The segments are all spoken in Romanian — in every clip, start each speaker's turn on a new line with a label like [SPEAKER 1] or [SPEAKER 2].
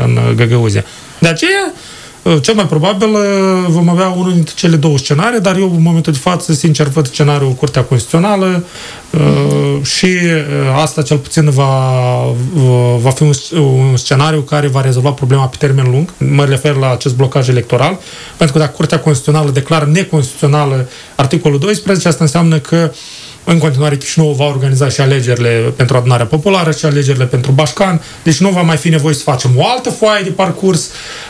[SPEAKER 1] în Găgăuzia. De aceea, cel mai probabil vom avea unul dintre cele două scenarii, dar eu în momentul de față, sincer, văd scenariul Curtea Constituțională și asta cel puțin va fi un scenariu care va rezolva problema pe termen lung. Mă refer la acest blocaj electoral, pentru că dacă Curtea Constituțională declară neconstituțională articolul 12, asta înseamnă că în continuare Chișinău va organiza și alegerile pentru adunarea populară și alegerile pentru Bașcan, deci nu va mai fi nevoie să facem o altă foaie de parcurs.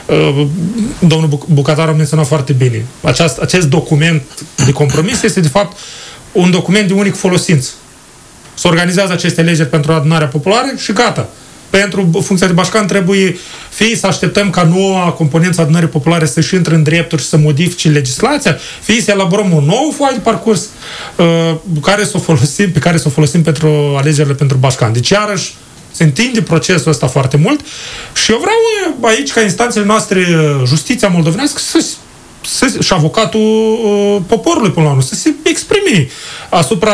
[SPEAKER 1] Domnul Bucătar a menționat foarte bine. Acest document de compromis este de fapt un document de unic folosință. Se organizează aceste alegeri pentru adunarea populară și gata. Pentru funcția de Bașcan trebuie fie să așteptăm ca noua componență adunării populare să-și intre în drepturi și să modifice legislația, fie să elaborăm o nouă foaie de parcurs pe care să o folosim pentru alegerile pentru Bașcan. Deci, iarăși, se întinde procesul ăsta foarte mult și eu vreau aici, ca instanțele noastre, justiția moldovenească, și avocatul poporului, până la urmă, să se exprime asupra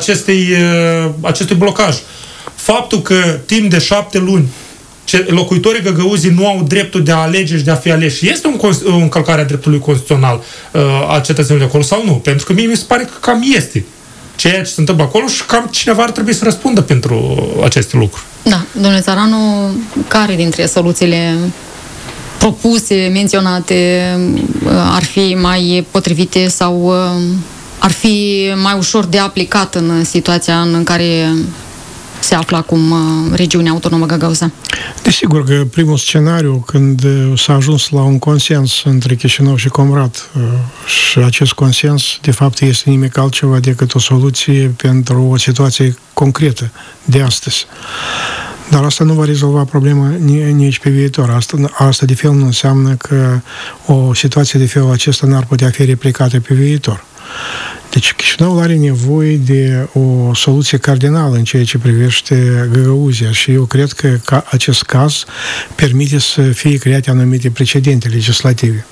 [SPEAKER 1] acestui blocaj. Faptul că timp de 7 luni locuitorii Găgăuzii nu au dreptul de a alege și de a fi aleși este o încălcare a dreptului constituțional a cetățenilor de acolo sau nu? Pentru că mie mi se pare că cam este ceea ce se întâmplă acolo și cam cineva ar trebui să răspundă pentru aceste lucruri.
[SPEAKER 2] Da, domnule Țăranu, care dintre soluțiile propuse, menționate, ar fi mai potrivite sau ar fi mai ușor de aplicat în situația în care se află acum regiunea autonomă Găgăuzea?
[SPEAKER 3] Desigur că primul scenariu, când s-a ajuns la un consens între Chișinău și Comrat, și acest consens, de fapt, este nimic altceva decât o soluție pentru o situație concretă de astăzi. Dar asta nu va rezolva problema nici pe viitor. Asta de fel nu înseamnă că o situație de felul acesta n-ar putea fi replicată pe viitor. Deci Chișinăul are nevoie de o soluție cardinală în ceea ce privește Găgăuzia și eu cred că acest caz permite să fie create anumite precedente legislative.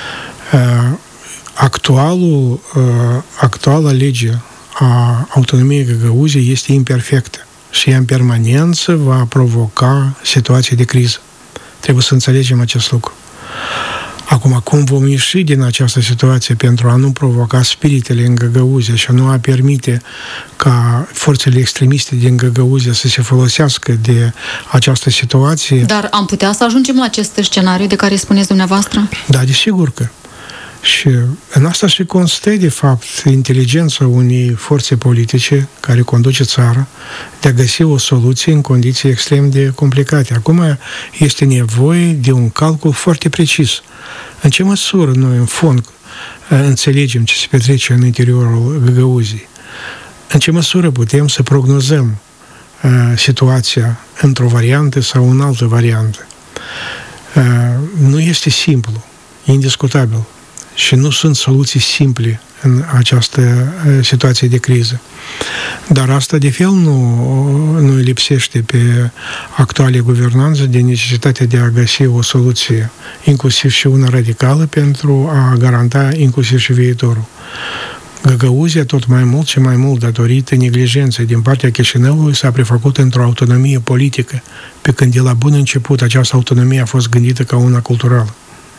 [SPEAKER 3] Actuala lege a autonomiei Găgăuziei este imperfectă și ea în permanență va provoca situații de criză. Trebuie să înțelegem acest lucru. Acum, cum vom ieși din această situație pentru a nu provoca spiritele în Găgăuzia și a nu a permite ca forțele extremiste din Găgăuzia să se folosească de această situație?
[SPEAKER 2] Dar am putea să ajungem la acest scenariu de care spuneți dumneavoastră?
[SPEAKER 3] Da, desigur că. Și în asta și constă, de fapt, inteligența unei forțe politice care conduce țara de a găsi o soluție în condiții extrem de complicate. Acum este nevoie de un calcul foarte precis. În ce măsură noi, în fond, înțelegem ce se petrece în interiorul Găgăuziei? În ce măsură putem să prognozăm situația într-o variantă sau în altă variantă? Nu este simplu, indiscutabil. Și nu sunt soluții simple în această situație de criză. Dar asta de fel nu lipsește pe actuale guvernanțe de necesitatea de a găsi o soluție, inclusiv și una radicală, pentru a garanta inclusiv și viitorul. Găgăuzia tot mai mult și mai mult datorită neglijenței din partea Chișinăului s-a prefăcut într-o autonomie politică, pe când de la bun început această autonomie a fost gândită ca una culturală.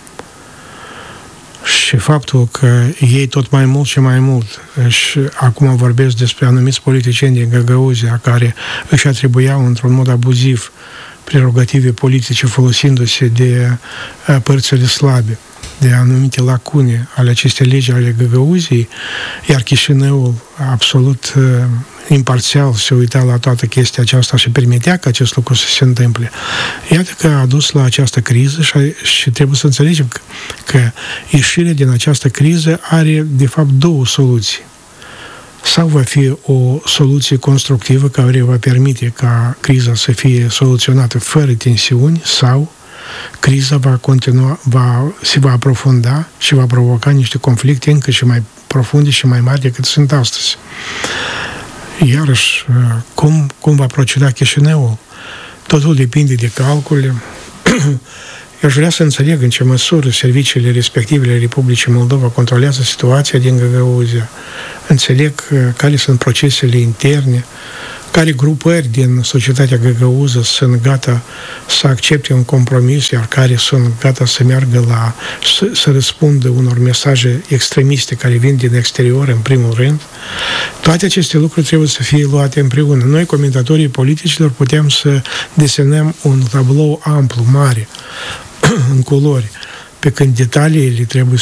[SPEAKER 3] Și faptul că ei tot mai mult și mai mult, și acum vorbesc despre anumiți politicieni din Găgăuzia care își atribuiau într-un mod abuziv prerogative politice folosindu-se de părțile slabe, de anumite lacune ale acestei legi ale Găgăuziei, iar Chișinăul absolut imparțial se uita la toată chestia aceasta și permitea ca acest lucru să se întâmple. Iată că a dus la această criză și trebuie să înțelegem că ieșirea din această criză are, de fapt, două soluții. Sau va fi o soluție constructivă care va permite ca criza să fie soluționată fără tensiuni, sau criza va continua, se va aprofunda și va provoca niște conflicte încă și mai profunde și mai mari decât sunt astăzi. Iarăși, cum va proceda Chișinăul? Totul depinde de calcule. Eu aș vrea să înțeleg în ce măsură serviciile respectivele Republicii Moldova controlează situația din Găgăuzia. Înțeleg care sunt procesele interne, care grupări din societatea găgăuză sunt gata să accepte un compromis, iar care sunt gata să meargă să răspundă unor mesaje extremiste care vin din exterior, în primul rând. Toate aceste lucruri trebuie să fie luate împreună. Noi, comentatorii politicilor, putem să desenăm un tablou amplu, mare, în culori, pe când detaliile trebuie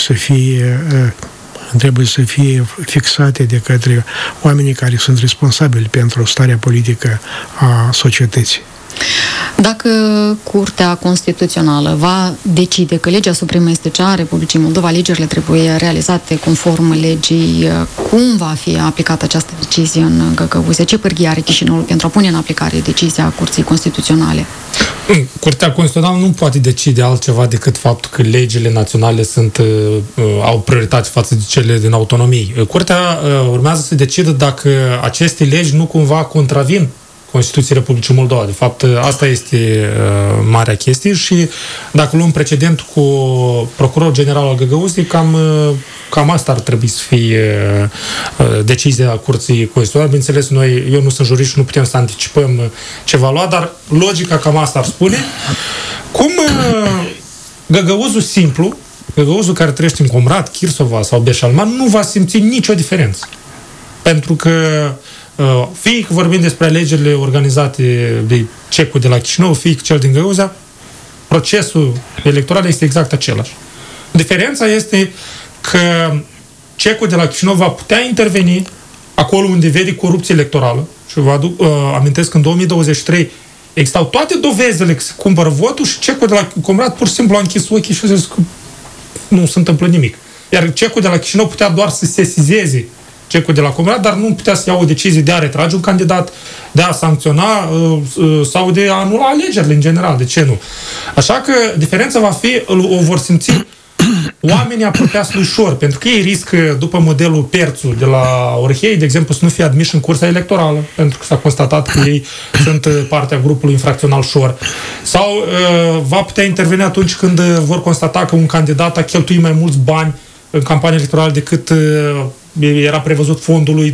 [SPEAKER 3] să fie fixate de către oamenii care sunt responsabili pentru starea politică a societății.
[SPEAKER 2] Dacă Curtea Constituțională va decide că legea supremă este cea a Republicii Moldova, alegerile trebuie realizate conform legii, cum va fi aplicată această decizie în Găgăuzia? Ce pârghie are Chișinăul pentru a pune în aplicare decizia Curții Constituționale?
[SPEAKER 1] Curtea Constituțională nu poate decide altceva decât faptul că legile naționale au prioritate față de cele din autonomii. Curtea urmează să decidă dacă aceste legi nu cumva contravin Constituției Republicii Moldova. De fapt, asta este marea chestie și dacă luăm precedent cu procurorul general al Găgăuziei, cam asta ar trebui să fie decizia Curții Constituționale. Bineînțeles, eu nu sunt jurist și nu putem să anticipăm ce va lua, dar logica cam asta ar spune. Cum găgăuzul simplu, găgăuzul care trăiește în Comrat, Chirsova sau Beșalman, nu va simți nicio diferență. Pentru că fie că vorbim despre alegerile organizate de cecul de la Chișinău, fie că cel din Găgăuzia, procesul electoral este exact același. Diferența este că cecul de la Chișinău va putea interveni acolo unde vede corupție electorală. Și vă amintesc că în 2023 existau toate dovezile că se cumpără votul și cecul de la Comrat pur și simplu a închis ochii și a zis că nu se întâmplă nimic. Iar cecul de la Chișinău putea doar să sesizeze cecul de la Comrat, dar nu putea să ia o decizie de a retrage un candidat, de a sancționa sau de a anula alegerile în general. De ce nu? Așa că diferența va fi, o vor simți oamenii apropiați lui ușor, pentru că ei riscă, după modelul Perțu de la Orhei, de exemplu, să nu fie admiși în cursa electorală, pentru că s-a constatat că ei sunt partea grupului infracțional Șor. Sau va putea interveni atunci când vor constata că un candidat a cheltuit mai mulți bani în campanie electorală decât era prevăzut fondului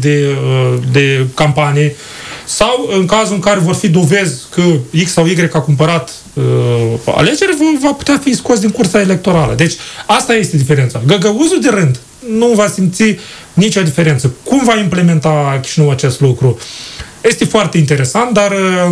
[SPEAKER 1] de campanie, sau în cazul în care vor fi dovezi că X sau Y a cumpărat alegeri, va putea fi scos din cursa electorală. Deci asta este diferența. Găgăuzul de rând nu va simți nicio diferență. Cum va implementa Chișinău acest lucru? Este foarte interesant, dar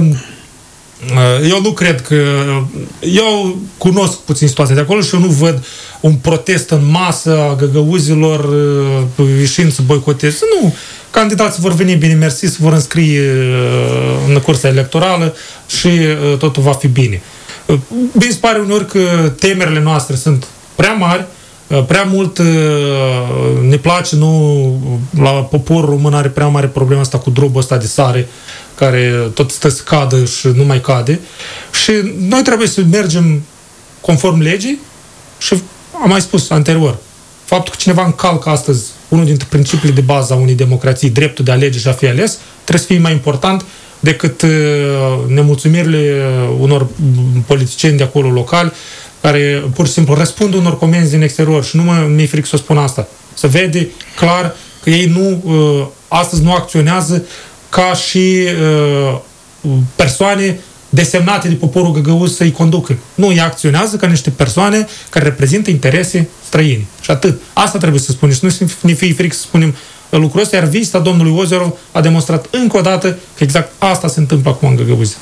[SPEAKER 1] eu nu cred că... Eu cunosc puțin situația de acolo și eu nu văd un protest în masă a găgăuzilor ieșind să boicoteze. Nu! Candidații vor veni bine mersi, se vor înscrie în cursa electorală și totul va fi bine. Bine se pare uneori că temerile noastre sunt prea mari, prea mult ne place, la poporul român are prea mare problema asta cu drobul ăsta de sare, care tot stă să cadă și nu mai cade. Și noi trebuie să mergem conform legii și am mai spus anterior, faptul că cineva încalcă astăzi unul dintre principiile de bază a unei democrații, dreptul de a alege și a fi ales, trebuie să fie mai important decât nemulțumirile unor politicieni de acolo locali, care pur și simplu răspund unor comenzi din exterior și nu mi-e frică să spun asta. Se vede clar că ei astăzi nu acționează ca și persoane desemnate de poporul găgăuz să-i conducă. Nu, ei acționează ca niște persoane care reprezintă interese străine. Și atât. Asta trebuie să spunem. Și nu ne fie frică să spunem lucrul ăsta, iar vizita domnului Ozerov a demonstrat încă o dată că exact asta se întâmplă acum în Găgăuzia.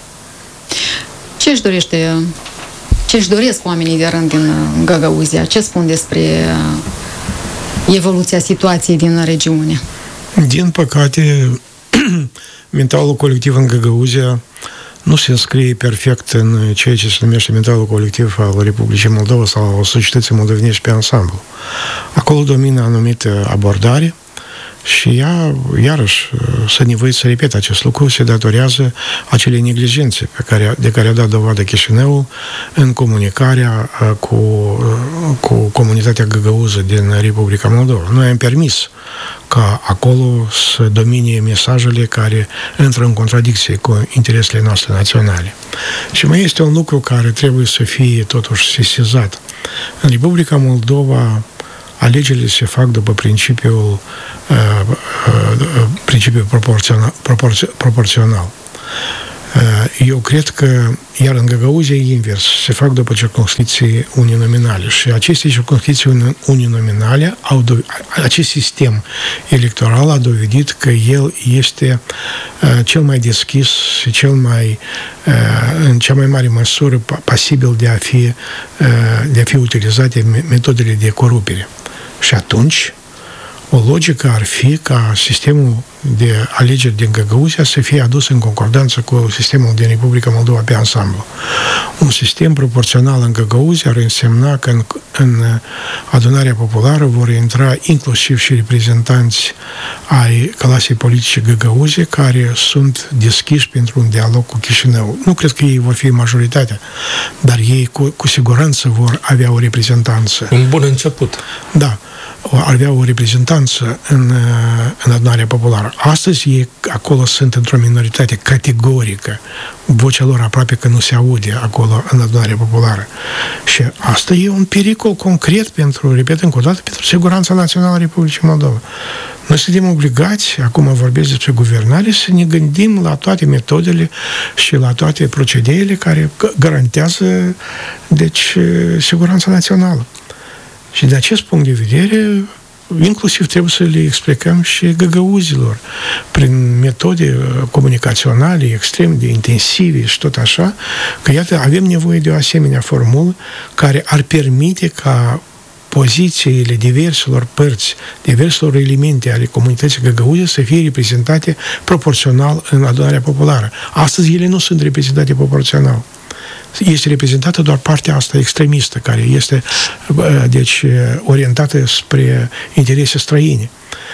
[SPEAKER 2] Ce-și doresc oamenii de rând din Găgăuzia? Ce spun despre evoluția situației din regiune?
[SPEAKER 3] Din păcate, mentalul colectiv în Găgăuzia nu se înscrie perfect în ceea ce se numește mentalul colectiv al Republicii Moldova sau al societății moldovenești pe ansamblu. Acolo domină anumită abordare și ea, iarăși, să nevoie să repet acest lucru, se datorează acele neglijențe de care a dat dovadă Chișinăul în comunicarea cu comunitatea găgăuză din Republica Moldova. Noi am permis ca acolo să domine mesajele care intră în contradicție cu interesele noastre naționale. Și mai este un lucru care trebuie să fie totuși sesizat. În Republica Moldova alegerile se fac după principiul proporțional. Eu cred că, iar în Găgăuzia e invers, se fac după circumscripții uninominale și aceste circumscripții uninominale, acest sistem electoral a dovedit că el este cel mai deschis și în cea mai mare măsură pasibil de a fi utilizate metodele de corupere. Și atunci, o logică ar fi ca sistemul de alegeri din Găgăuzia să fie adus în concordanță cu sistemul din Republica Moldova pe ansamblu. Un sistem proporțional în Găgăuzia ar însemna că în adunarea populară vor intra inclusiv și reprezentanți ai clasei politice Găgăuzie care sunt deschiși pentru un dialog cu Chișinău. Nu cred că ei vor fi majoritatea, dar ei cu siguranță vor avea o reprezentanță.
[SPEAKER 1] Un bun început.
[SPEAKER 3] Da. Ar avea o reprezentanță în adunarea populară. Astăzi ei acolo sunt într-o minoritate categorică. Vocea lor aproape că nu se aude acolo în adunarea populară. Și asta e un pericol concret repet încă o dată, pentru siguranța națională a Republicii Moldova. Noi suntem obligați, acum vorbesc despre guvernare, să ne gândim la toate metodele și la toate procedeele care garantează, deci, siguranța națională. Și de acest punct de vedere, inclusiv trebuie să le explicăm și găgăuzilor, prin metode comunicaționale extrem de intensive și tot așa, că iată, avem nevoie de o asemenea formulă care ar permite ca pozițiile diverselor părți, diverselor elemente ale comunității găgăuze să fie reprezentate proporțional în adunarea populară. Astăzi ele nu sunt reprezentate proporțional. Este reprezentată doar partea asta extremistă, care este, deci, orientată spre interese străine.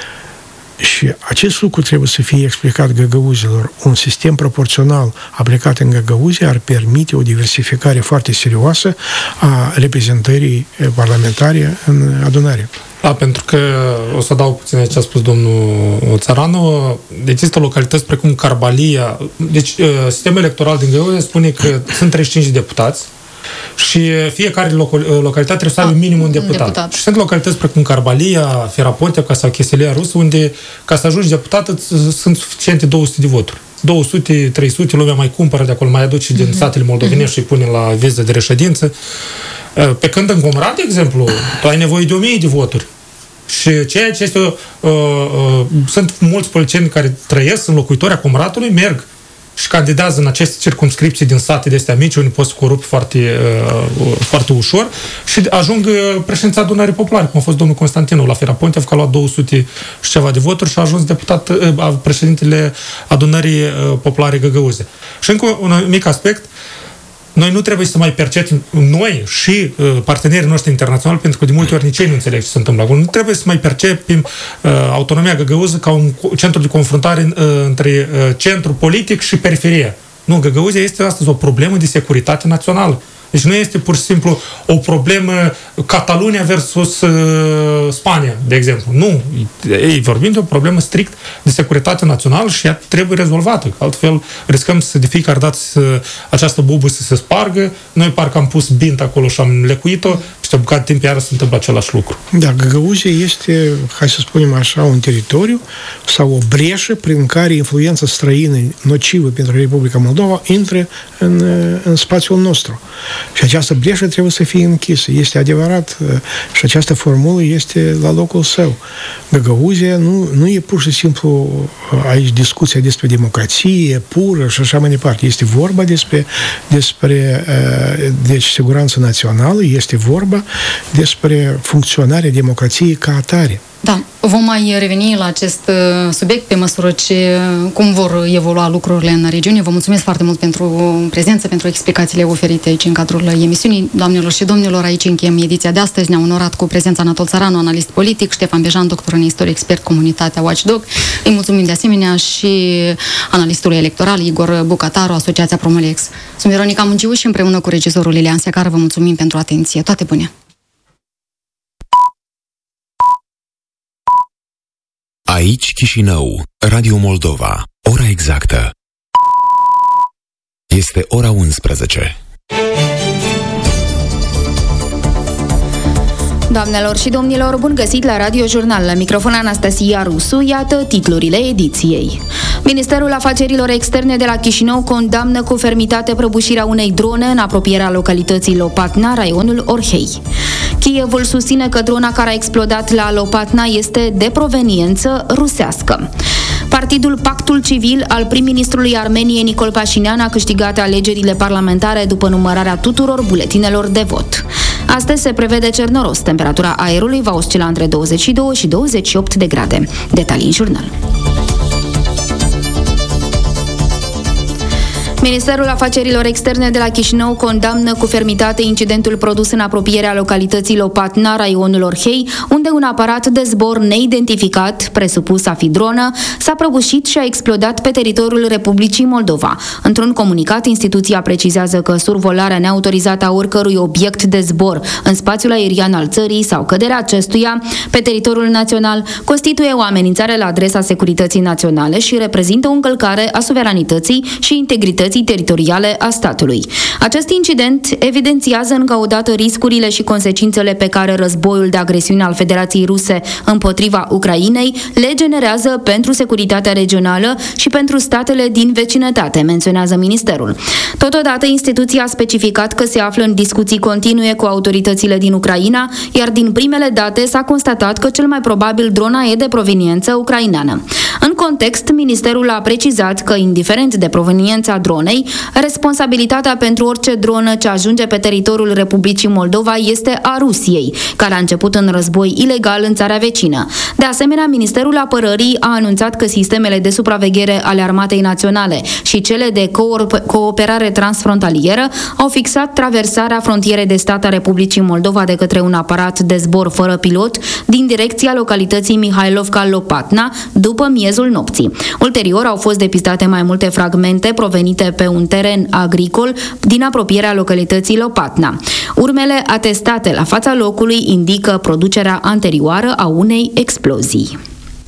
[SPEAKER 3] Și acest lucru trebuie să fie explicat găgăuzilor. Un sistem proporțional aplicat în Găgăuzia ar permite o diversificare foarte serioasă a reprezentării parlamentare în adunare.
[SPEAKER 1] Da, pentru că, o să dau puțin ce a spus domnul Țăranu, există localități precum Carbalia. Deci, sistemul electoral din Găgăuzia spune că sunt 35 de deputați și fiecare localitate trebuie să aibă minim un deputat. Și sunt localități precum Carbalia, Ferapontea sau Cheselia Rusă, unde, ca să ajungi deputat, sunt suficiente 200 de voturi. 200, 300, lumea mai cumpără de acolo, mai aduce din satele moldovenești și pune la viză de reședință. Pe când în Comrat, de exemplu, tu ai nevoie de 1000 de voturi. Și ceea ce este sunt mulți politicieni care trăiesc, în locuitori a Comratului, merg și candidează în aceste circumscripții din sate de astea mici, unde poți să corupi foarte ușor și ajung președința adunării populare, cum a fost domnul Constantinu la Ferapontea, că a luat 200 și ceva de voturi și a ajuns deputat, președintele adunării populare Găgăuze. Și încă un mic aspect, noi nu trebuie să mai percepem, noi și partenerii noștri internaționali, pentru că de multe ori nici ei nu înțeleg ce se întâmplă acolo, nu trebuie să mai percepem autonomia găgăuză ca un centru de confruntare între centru politic și periferie. Nu, Găgăuzia este astăzi o problemă de securitate națională. Deci nu este pur și simplu o problemă Catalunia versus Spania, de exemplu. Nu. Ei vorbim de o problemă strict de securitate națională și ea trebuie rezolvată. Altfel riscăm să de fiecare dată această bubă să se spargă. Noi parcă am pus bint acolo și am lecuit-o și de bucat timp iară se întâmplă același lucru.
[SPEAKER 3] Da, Găgăuzia este, hai să spunem așa, un teritoriu sau o breșă prin care influența străină nocivă pentru Republica Moldova intră în spațiul nostru. Și această breșă trebuie să fie închisă. Este adevărat și această formulă este la locul său. Găgăuzia nu e pur și simplu aici discuția despre democrație pură și așa mai departe. Este vorba despre deci, siguranță națională, este vorba despre funcționarea democrației ca atare.
[SPEAKER 2] Da, vom mai reveni la acest subiect pe măsură cum vor evolua lucrurile în regiune. Vă mulțumesc foarte mult pentru prezență, pentru explicațiile oferite aici în cadrul emisiunii. Doamnelor și domnilor, aici încheiem ediția de astăzi. Ne-a onorat cu prezența Anatol Țăranu, analist politic, Ștefan Bejan, doctor în istorie, expert comunitatea Watchdog. Îi mulțumim de asemenea și analistului electoral Igor Bucataru, Asociația Promolex. Sunt Veronica Munciu și împreună cu regizorul Lilian Secară vă mulțumim pentru atenție. Toate bune!
[SPEAKER 4] Aici Chișinău, Radio Moldova. Ora exactă este ora 11.
[SPEAKER 5] Doamnelor și domnilor, bun găsit la Radio Jurnal. La microfon Anastasia Rusu, iată titlurile ediției. Ministerul Afacerilor Externe de la Chișinău condamnă cu fermitate prăbușirea unei drone în apropierea localității Lopatna, raionul Orhei. Kievul susține că drona care a explodat la Lopatna este de proveniență rusească. Partidul Pactul Civil al prim-ministrului Armeniei Nicol Pașinian a câștigat alegerile parlamentare după numărarea tuturor buletinelor de vot. Astăzi se prevede cer noros. Temperatura aerului va oscila între 22 și 28 de grade. Detalii în jurnal. Ministerul Afacerilor Externe de la Chișinău condamnă cu fermitate incidentul produs în apropierea localității Lopatna, raionul Orhei, unde un aparat de zbor neidentificat, presupus a fi dronă, s-a prăbușit și a explodat pe teritoriul Republicii Moldova. Într-un comunicat, instituția precizează că survolarea neautorizată a oricărui obiect de zbor în spațiul aerian al țării sau căderea acestuia pe teritoriul național constituie o amenințare la adresa securității naționale și reprezintă o încălcare a suveranității și integrității teritoriale a statului. Acest incident evidențiază încă o dată riscurile și consecințele pe care războiul de agresiune al Federației Ruse împotriva Ucrainei le generează pentru securitatea regională și pentru statele din vecinătate, menționează ministerul. Totodată, instituția a specificat că se află în discuții continue cu autoritățile din Ucraina, iar din primele date s-a constatat că cel mai probabil drona e de proveniență ucraineană. În context, ministerul a precizat că, indiferent de proveniența dronei, responsabilitatea pentru orice dronă ce ajunge pe teritoriul Republicii Moldova este a Rusiei, care a început în război ilegal în țara vecină. De asemenea, Ministerul Apărării a anunțat că sistemele de supraveghere ale Armatei Naționale și cele de cooperare transfrontalieră au fixat traversarea frontierei de stat a Republicii Moldova de către un aparat de zbor fără pilot din direcția localității Mihailovca-Lopatna după miezul nopții. Ulterior au fost depistate mai multe fragmente provenite pe un teren agricol din apropierea localității Lopatna. Urmele atestate la fața locului indică producerea anterioară a unei explozii.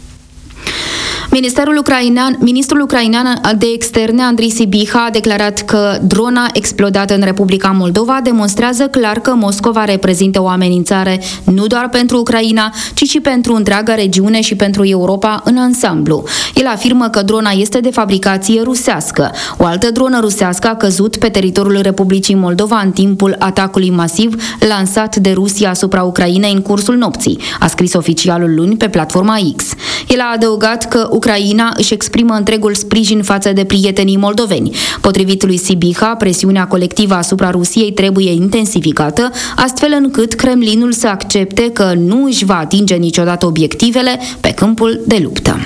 [SPEAKER 5] Ministrul ucrainean de externe, Andrei Sibiha, a declarat că drona explodată în Republica Moldova demonstrează clar că Moscova reprezintă o amenințare nu doar pentru Ucraina, ci și pentru întreaga regiune și pentru Europa în ansamblu. El afirmă că drona este de fabricație rusească. O altă dronă rusească a căzut pe teritoriul Republicii Moldova în timpul atacului masiv lansat de Rusia asupra Ucrainei în cursul nopții, a scris oficialul luni pe platforma X. El a adăugat că Ucraina își exprimă întregul sprijin față de prietenii moldoveni. Potrivit lui Sibiha, presiunea colectivă asupra Rusiei trebuie intensificată, astfel încât Kremlinul să accepte că nu își va atinge niciodată obiectivele pe câmpul de luptă.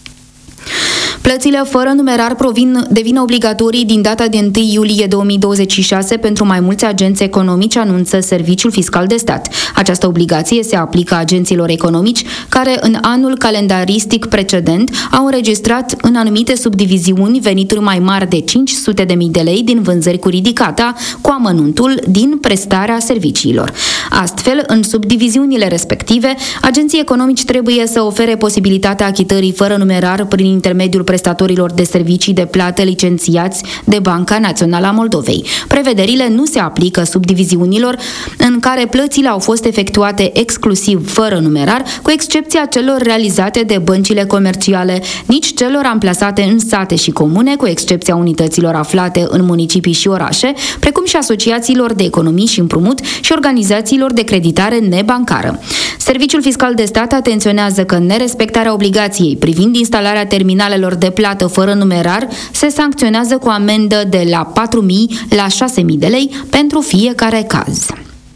[SPEAKER 5] Plățile fără numerar devin obligatorii din data de 1 iulie 2026 pentru mai mulți agenți economici, anunță Serviciul Fiscal de Stat. Această obligație se aplică agenților economici care în anul calendaristic precedent au înregistrat în anumite subdiviziuni venituri mai mari de 500.000 de lei din vânzări cu ridicata, cu amănuntul din prestarea serviciilor. Astfel, în subdiviziunile respective, agenții economici trebuie să ofere posibilitatea achitării fără numerar prin intermediul prestatorilor de servicii de plată licențiați de Banca Națională a Moldovei. Prevederile nu se aplică subdiviziunilor în care plățile au fost efectuate exclusiv fără numerar, cu excepția celor realizate de băncile comerciale, nici celor amplasate în sate și comune, cu excepția unităților aflate în municipii și orașe, precum și asociațiilor de economii și împrumut și organizațiilor de creditare nebancară. Serviciul Fiscal de Stat atenționează că nerespectarea obligației privind instalarea terminalelor de plată fără numerar se sancționează cu amendă de la 4.000 la 6.000 de lei pentru fiecare caz.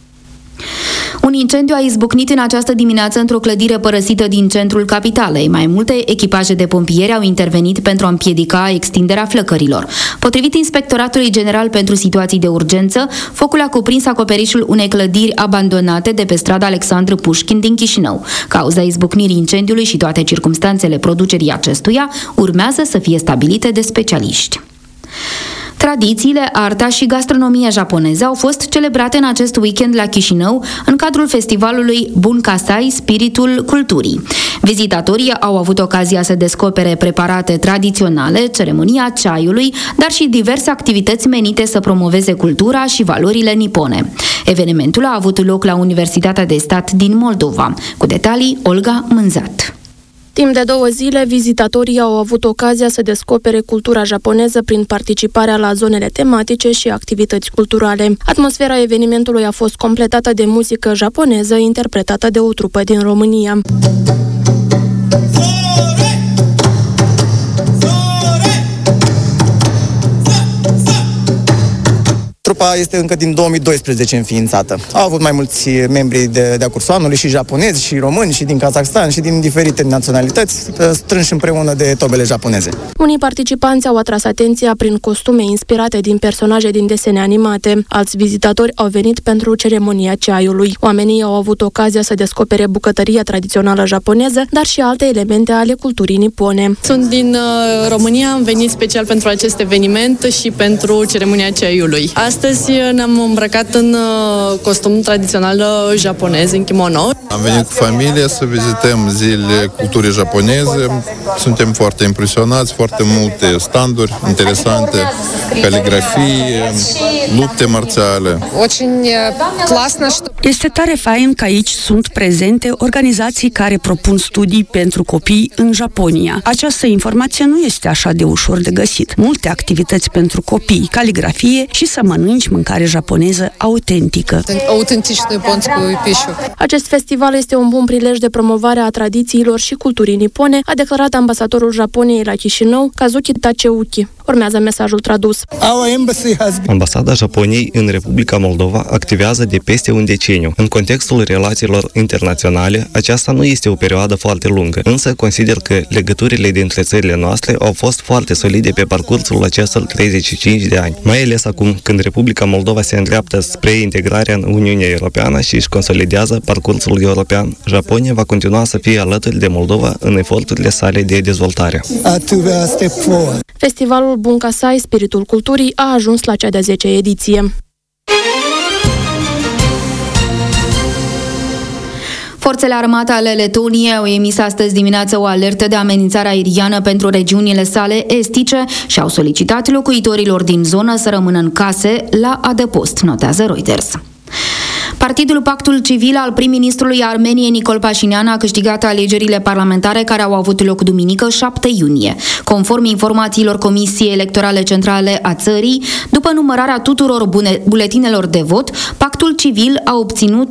[SPEAKER 5] Un incendiu a izbucnit în această dimineață într-o clădire părăsită din centrul capitalei. Mai multe echipaje de pompieri au intervenit pentru a împiedica extinderea flăcărilor. Potrivit Inspectoratului General pentru Situații de Urgență, focul a cuprins acoperișul unei clădiri abandonate de pe strada Alexandru Pușkin din Chișinău. Cauza izbucnirii incendiului și toate circumstanțele producerii acestuia urmează să fie stabilite de specialiști. Tradițiile, arta și gastronomia japoneză au fost celebrate în acest weekend la Chișinău, în cadrul festivalului Bunkasai, Spiritul Culturii. Vizitatorii au avut ocazia să descopere preparate tradiționale, ceremonia ceaiului, dar și diverse activități menite să promoveze cultura și valorile nipone. Evenimentul a avut loc la Universitatea de Stat din Moldova. Cu detalii, Olga Mânzat.
[SPEAKER 6] Timp de 2 zile, vizitatorii au avut ocazia să descopere cultura japoneză prin participarea la zonele tematice și activități culturale. Atmosfera evenimentului a fost completată de muzică japoneză interpretată de o trupă din România.
[SPEAKER 7] Trupa este încă din 2012 înființată. Au avut mai mulți membri de-a cursoanului, și japonezi, și români, și din Kazakhstan, și din diferite naționalități, strânși împreună de tobele japoneze.
[SPEAKER 6] Unii participanți au atras atenția prin costume inspirate din personaje din desene animate. Alți vizitatori au venit pentru ceremonia ceaiului. Oamenii au avut ocazia să descopere bucătăria tradițională japoneză, dar și alte elemente ale culturii nipone.
[SPEAKER 8] Sunt din România, am venit special pentru acest eveniment și pentru ceremonia ceaiului. Astăzi ne-am îmbrăcat în costum tradițional japonez, în kimono.
[SPEAKER 9] Am venit cu familie să vizităm zilele culturii japoneze. Suntem foarte impresionați, foarte multe standuri interesante, caligrafie, lupte marțiale.
[SPEAKER 10] Este tare fain că aici sunt prezente organizații care propun studii pentru copii în Japonia. Această informație nu este așa de ușor de găsit. Multe activități pentru copii, caligrafie și să mănânci mâncare japoneză autentică.
[SPEAKER 6] Acest festival este un bun prilej de promovare a tradițiilor și culturii nipone, a declarat ambasadorul Japoniei la Chișinău, Kazuki Tacheuki. Urmează mesajul tradus.
[SPEAKER 11] Ambasada Japoniei în Republica Moldova activează de peste un deceniu. În contextul relațiilor internaționale, aceasta nu este o perioadă foarte lungă, însă consider că legăturile dintre țările noastre au fost foarte solide pe parcursul acestor 35 de ani, mai ales acum când Republica Moldova se îndreaptă spre integrarea în Uniunea Europeană și își consolidează parcursul european. Japonia va continua să fie alături de Moldova în eforturile sale de dezvoltare.
[SPEAKER 6] Festivalul Bunkasai, Spiritul Culturii, a ajuns la cea de-a 10-a ediție.
[SPEAKER 5] Forțele armate ale Letoniei au emis astăzi dimineață o alertă de amenințare aeriană pentru regiunile sale estice și au solicitat locuitorilor din zonă să rămână în case la adăpost, notează Reuters. Partidul Pactul Civil al prim-ministrului Armeniei Nicol Pașinian a câștigat alegerile parlamentare care au avut loc duminică 7 iunie. Conform informațiilor Comisiei Electorale Centrale a țării, după numărarea tuturor buletinelor de vot, Pactul Civil a obținut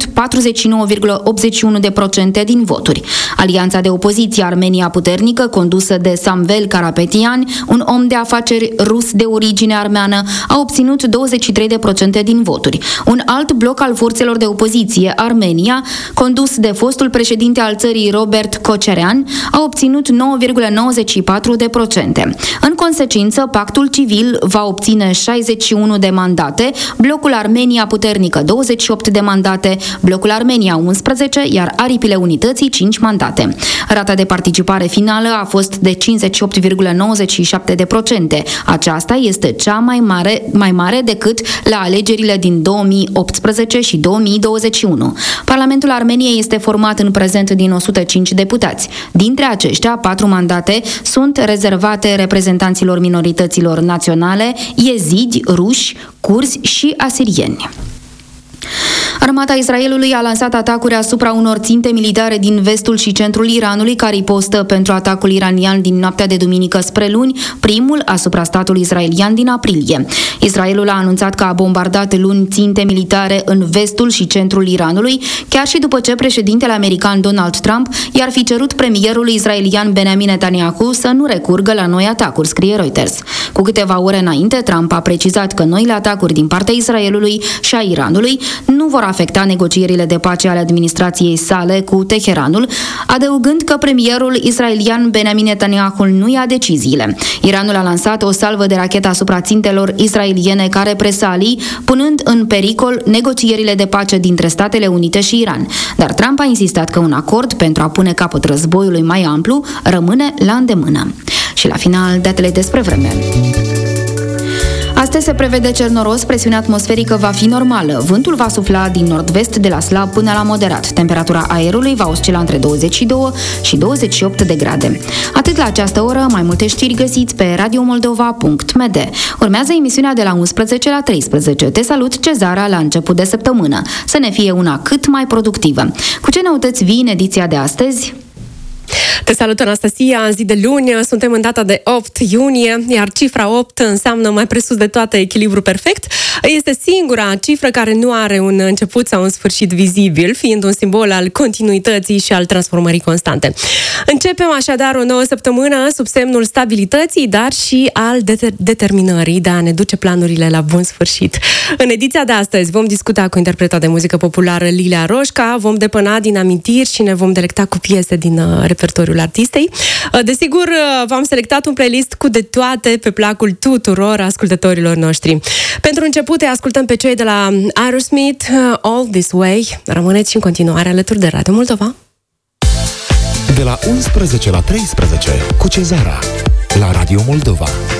[SPEAKER 5] 49,81% din voturi. Alianța de opoziție Armenia Puternică, condusă de Samvel Karapetian, un om de afaceri rus de origine armeană, a obținut 23% din voturi. Un alt bloc al forțelor de opoziție, Armenia, condus de fostul președinte al țării Robert Kocerean, a obținut 9,94%. În consecință, Pactul Civil va obține 61 de mandate, blocul Armenia Puternică 28 de mandate, blocul Armenia 11, iar Aripile Unității 5 mandate. Rata de participare finală a fost de 58,97%. Aceasta este cea mai mare decât la alegerile din 2018 și 2021. Parlamentul Armeniei este format în prezent din 105 deputați. Dintre aceștia, 4 mandate sunt rezervate reprezentanților minorităților naționale, yezidi, ruși, curzi și asirieni. Armata Israelului a lansat atacuri asupra unor ținte militare din vestul și centrul Iranului ca ripostă pentru atacul iranian din noaptea de duminică spre luni, primul asupra statului israelian din aprilie. Israelul a anunțat că a bombardat luni ținte militare în vestul și centrul Iranului, chiar și după ce președintele american Donald Trump i-ar fi cerut premierului israelian Benjamin Netanyahu să nu recurgă la noi atacuri, scrie Reuters. Cu câteva ore înainte, Trump a precizat că noile atacuri din partea Israelului și a Iranului nu vor afecta negocierile de pace ale administrației sale cu Teheranul, adăugând că premierul israelian Benjamin Netanyahu nu ia deciziile. Iranul a lansat o salvă de rachetă asupra țintelor israeliene ca represalii, punând în pericol negocierile de pace dintre Statele Unite și Iran. Dar Trump a insistat că un acord pentru a pune capăt războiului mai amplu rămâne la îndemână. Și la final, datele despre vreme. Astăzi se prevede cer noros, presiunea atmosferică va fi normală. Vântul va sufla din nord-vest de la slab până la moderat. Temperatura aerului va oscila între 22 și 28 de grade. Atât la această oră, mai multe știri găsiți pe radiomoldova.md. Urmează emisiunea de la 11 la 13. Te salut, Cezara, la început de săptămână. Să ne fie una cât mai productivă. Cu ce noutăți vii în ediția de astăzi?
[SPEAKER 12] Te salut, Anastasia, în zi de luni, suntem în data de 8 iunie, iar cifra 8 înseamnă mai presus de toate echilibru perfect. Este singura cifră care nu are un început sau un sfârșit vizibil, fiind un simbol al continuității și al transformării constante. Începem așadar o nouă săptămână sub semnul stabilității, dar și al determinării de a ne duce planurile la bun sfârșit. În ediția de astăzi vom discuta cu interpreta de muzică populară Lilia Roșca, vom depăna din amintiri și ne vom delecta cu piese din repertoriul artistei. Desigur, v-am selectat un playlist cu de toate pe placul tuturor ascultătorilor noștri. Pentru început, ascultăm pe cei de la Aerosmith, All This Way. Rămâneți și în continuare alături de Radio Moldova.
[SPEAKER 4] De la 11 la 13 cu Cezara la Radio Moldova.